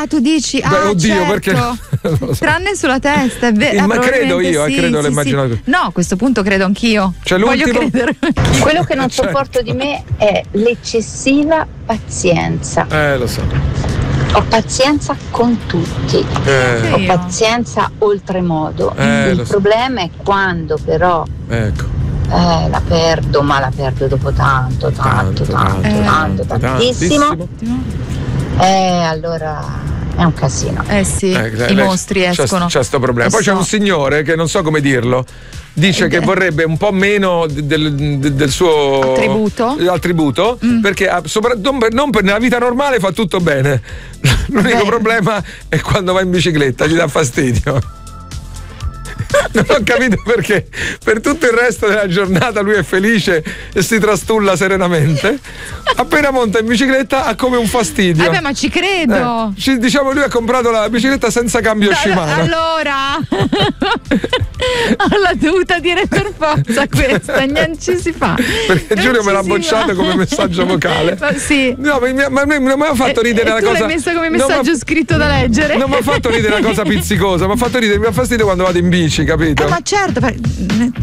tu dici, oddio, certo. perché so. Tranne sulla testa, è vero. Ma credo io, sì, credo, sì, l'ho immaginato. sì. No, a questo punto credo anch'io. Cioè, voglio l'ultimo? credere anch'io. Quello che non sopporto di me è l'eccessiva pazienza. Lo so. Ho pazienza con tutti, ho pazienza oltremodo. Il problema è quando però la perdo, ma la perdo dopo tantissimo. Allora è un casino. Sì, i mostri escono. C'è sto problema. Poi c'è un signore che non so come dirlo. Dice che vorrebbe un po' meno del suo attributo perché non nella vita normale fa tutto bene. L'unico problema è quando va in bicicletta, gli dà fastidio. Non ho capito perché per tutto il resto della giornata lui è felice e si trastulla serenamente. Appena monta in bicicletta ha come un fastidio. Ma ci credo. Diciamo, lui ha comprato la bicicletta senza cambio Shimano. Allora l'ha dovuta dire per forza questa, non ci si fa. Perché Giulio me l'ha bocciata come messaggio vocale. Sì. No, ma non mi ha fatto ridere la tu cosa. L'hai messo come messaggio scritto da leggere. Non mi ha fatto ridere la cosa pizzicosa, mi ha fatto ridere, mi ha fastidio quando vado in bici, capito? Ma certo,